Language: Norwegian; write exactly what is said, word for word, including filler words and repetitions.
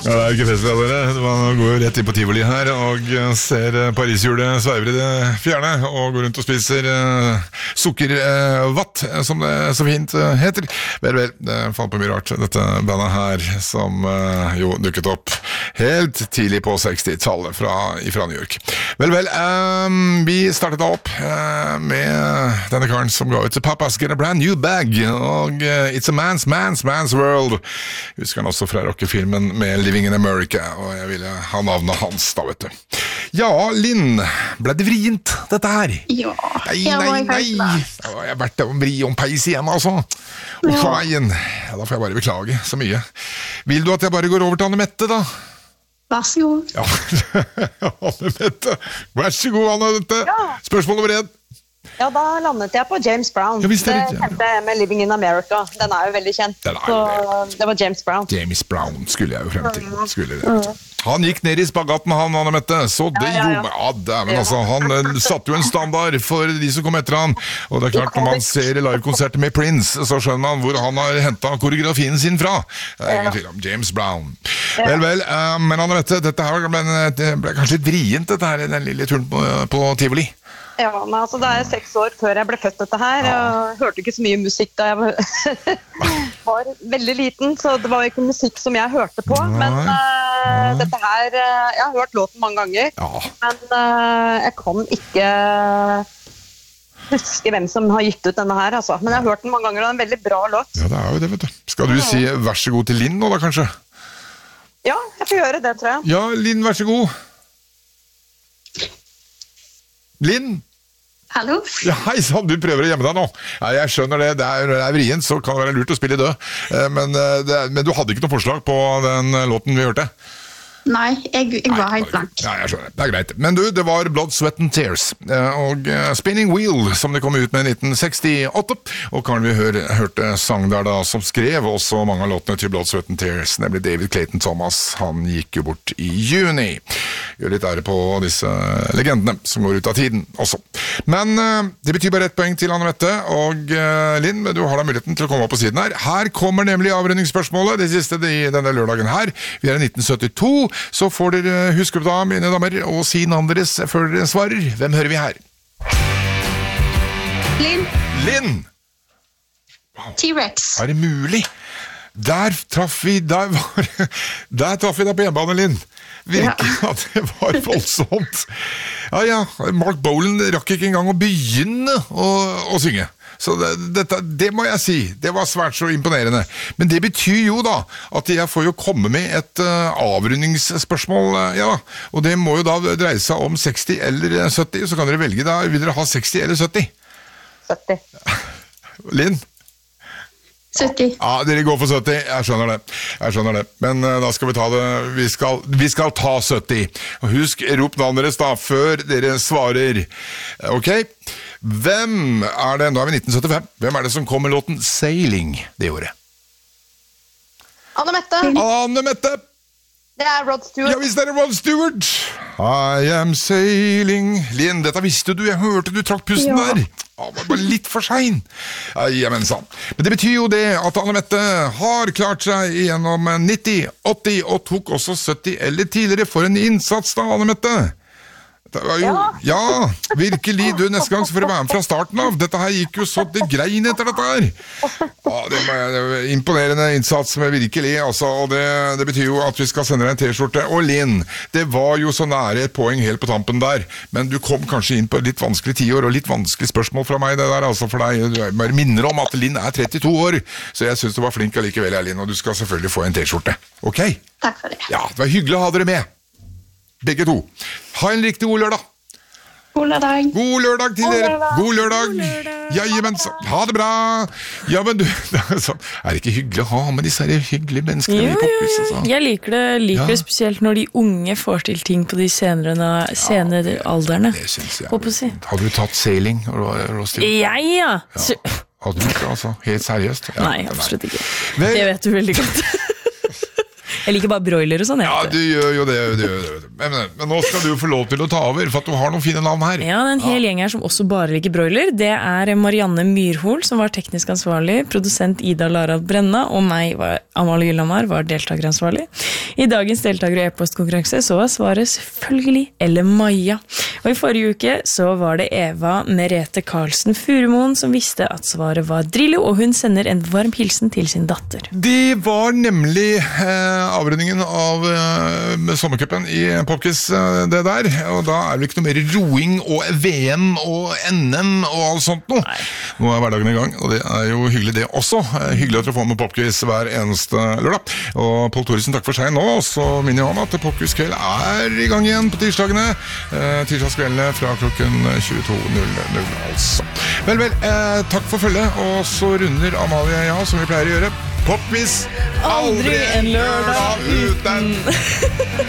Ja, det er ikke fest, dere. Man går rett inn på Tivoli her og ser Paris-hjulet sveiver i det fjerne og går rundt og spiser uh, sukkervatt, uh, som det så fint uh, heter. Vel, vel, det fant på mye rart, dette bandet her, som uh, jo dukket opp helt tidlig på sekstitallet fra, fra New York. Vel, vel, um, vi startet opp uh, med denne karen som ga ut Papa's Get a Brand New Bag, og uh, It's a Man's Man's Man's World. Husker han også fra rockefilmen med Living in America, og jeg ville ha navnet hans da, vet du. Ja, Linn, ble det vrient, dette her? Ja, nei, nei, nei. Da har jeg vært om vri om peis igjen, altså. Og ja. Veien. Ja, da får jeg bare beklage så mye. Vil du at jeg bare går over til Anne-Mette, da? Vær så god. Ja, Anne-Mette. Vær så god, Anne-Mette. Ja. Spørsmål nummer én. Ja, da landet jeg på James Brown. Ja, det, det kjente jeg med Living in America. Den er jo veldig kjent. Så det. det var James Brown. James Brown skulle jeg jo frem til. Skulle det. Mm. Han gikk ned i spagaten, han, Anne-Mette. Så det ja, ja, ja. jo... Ja, dæven, altså. Han satte jo en standard for de som kom etter han. Og det er klart, når man ser livekonserter med Prince, så skjønner man hvor han har hentet koreografien sin fra. Det er ingen tvil om James Brown. Ja. Vel, vel. Uh, men Anne-Mette, dette her ble, det ble kanskje litt vrient, dette her, den lille turen på, på Tivoli. Ja, men altså det er seks år før jeg ble født dette her. Jeg hørte ikke så mye musikk da jeg var veldig liten, så det var ikke musikk som jeg hørte på. Men uh, dette her, uh, jeg har hørt låten mange ganger, ja. men uh, jeg kan ikke huske hvem som har gitt ut denne her, altså. Men jeg har hørt den mange ganger, og det er en veldig bra låt. Ja, det er jo det, vet du. Skal du si vær så god til Linn nå da, kanskje? Ja, jeg får gjøre det, tror jeg. Ja, Linn, vær så god. Linn? Hallo? Ja, hei sann, du prøver å gjemme deg nå. Ja, jeg skjønner det, det er, det er vrient, så kan det være lurt å spille død. Men, det, men du hadde ikke noe forslag på den låten vi hørte? Nei, jeg, jeg var helt blank. Ja, jeg skjønner, det er greit. Men du, det var Blood, Sweat and Tears og Spinning Wheel som det kom ut med i nitten sekstiåtte, og Karen vi hør, hørte sang der da som skrev også mange av låtene til Blood, Sweat and Tears, nemlig David Clayton Thomas. Han gikk jo bort i juni. Gjør litt ære på disse legendene som går ut av tiden også. Men det betyr bare ett poeng til Anne-Mette og Linn, men du har da muligheten til å komme opp på siden her. Her kommer nemlig avrundingsspørsmålet, det siste i denne lørdagen her. Vi er i nitten syttito, så får dere huske da, mine damer, og si navnet deres før dere svarer. Hvem hører vi her? Linn. Linn! Wow. T-Rex. Er det mulig? Der traff vi, der var, der traff vi deg på hjemmebane, Linn. Virkelig, ja. At det var voldsomt. Ja, ja, Mark Bolan rakk ikke engang å begynne å, å synge. Så det, dette, det må jeg si, det var svært så imponerende. Men det betyr jo da at jeg får jo komme med et uh, avrundingsspørsmål, uh, ja, og det må jo da dreie seg om seksti eller sytti, så kan dere velge da, vil dere ha seksti eller sytti? sytti. Linn? sytti. Ja, dere går for sytti, jeg skjønner det. Jeg skjønner det. Men uh, da skal vi ta det, vi skal, vi skal ta sytti. Og husk, rop navnet deres da, før dere svarer. Ok? Hvem er det, nå er vi nitten syttifem, hvem er det som kom med låten Sailing det året? Anne-Mette. Anne-Mette. Det er Rod Stewart. Ja, visst er det Rod Stewart. I am sailing. Linn, dette visste du, jeg hørte du trakk pusten ja. Der. Ja, det var litt for sein. Ja, men sant. Men det betyr jo det at Anne-Mette har klart seg gjennom nitti, åtti og tok også sytti eller tidligere for en innsats da, Anne-Mette. Det var jo, ja. ja, virkelig, du, neste gang så får du være med fra starten av. Dette her gikk jo så det grein etter dette her. Ja, det var imponerende innsats, med virkelig, altså, og det, det betyr jo at vi skal sende deg en t-skjorte. Og Linn, det var jo så nære et poeng helt på tampen der, men du kom kanskje inn på litt vanskelig tiår, og litt vanskelig spørsmål fra meg, det der, altså, for deg, jeg bare minner om at Linn er trettito år, så jeg synes du var flink allikevel, Linn, og du skal selvfølgelig få en t-skjorte. Ok? Takk for det. Ja, det var hyggelig å ha dere med. Begge to. Ha en riktig god lørdag. God lørdag. God lørdag til dere. God lørdag. Ja, men så. Ha det bra. Ja, men du, det er, sånn. Er det ikke hyggelig å ha med disse hyggelige menneskene? Jo, jo, jo. Altså? Jeg liker det, liker ja. det spesielt når de unge får til ting på de senere, senere ja, alderne. Det synes jeg. Si. Hadde du tatt sailing? Ja, ja. ja. Hadde du ikke, altså? Helt seriøst? Ja, nei, absolutt ikke. Vel, det vet du veldig godt. Jeg liker bare broiler og sånn. Ja, du gjør jo det, du gjør det. Men, men nå skal du få lov til å ta over, for at du har noen fine navn her. Ja, det er en hel gjeng her som også bare liker broiler. Det er Marianne Myrhol, som var teknisk ansvarlig, produsent Ida Lara Brenna, og meg, var Amalie Gyllamar, var deltakeransvarlig. I dagens deltaker- og e-postkonkurranse så var svaret selvfølgelig Elle Maja. Og i forrige uke så var det Eva Merete Karlsen Furumoen som visste at svaret var Drillo, og hun sender en varm hilsen til sin datter. Det var nemlig eh, avrundingen av eh, sommercupen i Popquiz, eh, det der, og da er det ikke noe mer roing og V M og N M og alt sånt noe. Nei. Nå er hverdagen i gang, og det er jo hyggelig det også. Eh, hyggelig at du får med Popquiz hver eneste lørdag. Og Pål Thoresen, takk for seg nå, og så minner jeg om at Popquiz kveld er i gang igjen på tirsdagene. Eh, tirsdagskveldene fra klokken tjueto null null, altså. Vel, vel, eh, takk for følget, og så runder Amalie, ja, som vi pleier å gjøre. Popquiz, aldri en lørdag uten!